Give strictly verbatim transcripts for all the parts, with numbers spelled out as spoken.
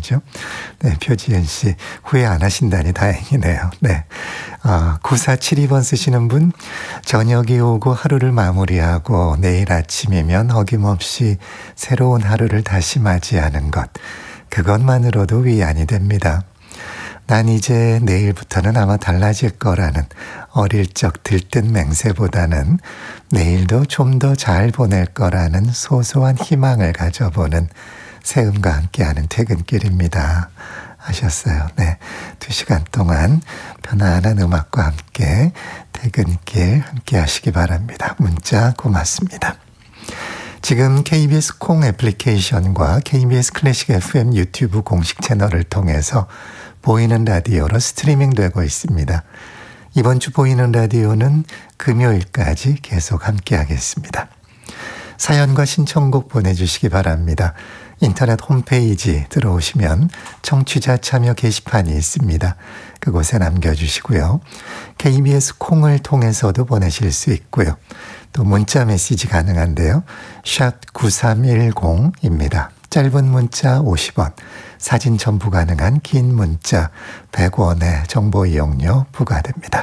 말이죠. 네, 표지연 씨 후회 안 하신다니 다행이네요. 네, 아, 구사칠이 번 쓰시는 분, 저녁이 오고 하루를 마무리하고 내일 아침이면 어김없이 새로운 하루를 다시 맞이하는 것, 그것만으로도 위안이 됩니다. 난 이제 내일부터는 아마 달라질 거라는 어릴 적 들뜬 맹세보다는 내일도 좀 더 잘 보낼 거라는 소소한 희망을 가져보는 세음과 함께하는 퇴근길입니다. 하셨어요. 네, 두 시간 동안 편안한 음악과 함께 퇴근길 함께 하시기 바랍니다. 문자 고맙습니다. 지금 케이비에스 콩 애플리케이션과 케이비에스 클래식 에프엠 유튜브 공식 채널을 통해서 보이는 라디오로 스트리밍 되고 있습니다. 이번 주 보이는 라디오는 금요일까지 계속 함께 하겠습니다. 사연과 신청곡 보내주시기 바랍니다. 인터넷 홈페이지 들어오시면 청취자 참여 게시판이 있습니다. 그곳에 남겨주시고요. 케이비에스 콩을 통해서도 보내실 수 있고요. 또 문자 메시지 가능한데요. 샵 구삼일공입니다. 짧은 문자 오십 원, 사진 첨부 가능한 긴 문자 백 원의 정보 이용료 부과됩니다.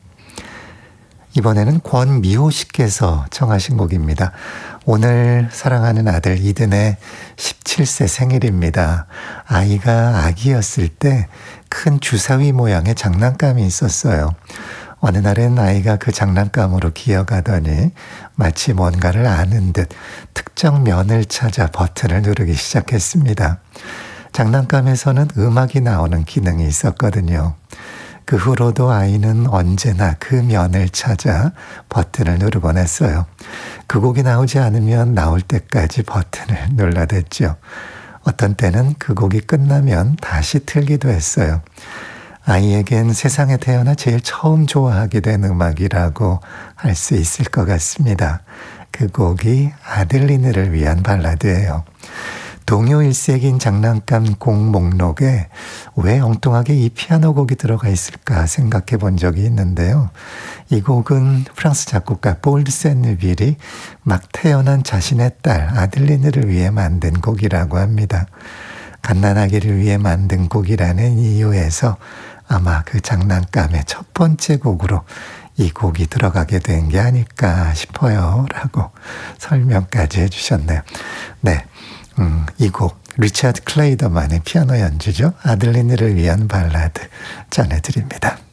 이번에는 권미호 씨께서 청하신 곡입니다. 오늘 사랑하는 아들 이든의 십칠 세 생일입니다. 아이가 아기였을 때 큰 주사위 모양의 장난감이 있었어요. 어느 날엔 아이가 그 장난감으로 기어가더니 마치 뭔가를 아는 듯 특정 면을 찾아 버튼을 누르기 시작했습니다. 장난감에서는 음악이 나오는 기능이 있었거든요. 그 후로도 아이는 언제나 그 면을 찾아 버튼을 누르곤 했어요. 그 곡이 나오지 않으면 나올 때까지 버튼을 눌러댔죠. 어떤 때는 그 곡이 끝나면 다시 틀기도 했어요. 아이에겐 세상에 태어나 제일 처음 좋아하게 된 음악이라고 할 수 있을 것 같습니다. 그 곡이 아들리느를 위한 발라드예요. 동요 일색인 장난감 곡 목록에 왜 엉뚱하게 이 피아노 곡이 들어가 있을까 생각해 본 적이 있는데요. 이 곡은 프랑스 작곡가 폴 센느빌이 막 태어난 자신의 딸 아들리느를 위해 만든 곡이라고 합니다. 갓난아기를 위해 만든 곡이라는 이유에서 아마 그 장난감의 첫 번째 곡으로 이 곡이 들어가게 된 게 아닐까 싶어요. 라고 설명까지 해주셨네요. 네. 음, 이 곡 리차드 클레이더만의 피아노 연주죠. 아들리느를 위한 발라드 전해드립니다.